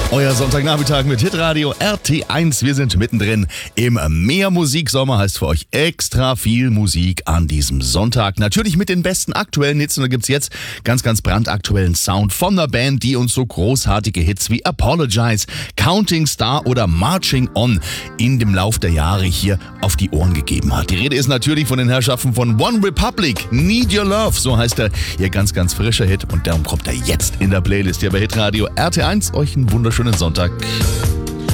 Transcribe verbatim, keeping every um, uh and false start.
Euer Sonntagnachmittag mit Hitradio R T eins. Wir sind mittendrin im Mehrmusiksommer. Heißt für euch extra viel Musik an diesem Sonntag. Natürlich mit den besten aktuellen Hits. Und da gibt's jetzt ganz, ganz brandaktuellen Sound von einer Band, die uns so großartige Hits wie Apologize, Counting Star oder Marching On in dem Lauf der Jahre hier auf die Ohren gegeben hat. Die Rede ist natürlich von den Herrschaften von One Republic. Need Your Love, so heißt er. Ihr ganz, ganz frischer Hit. Und darum kommt er jetzt in der Playlist hier bei Hitradio R T eins. Euch einen wunderschönen Sonntag.